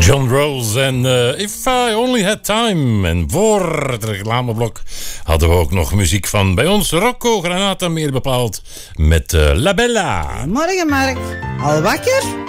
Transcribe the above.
John Rose en If I Only Had Time. En voor het reclameblok hadden we ook nog muziek van bij ons Rocco Granata, meer bepaald met La Bella. Morgen Mark, al wakker?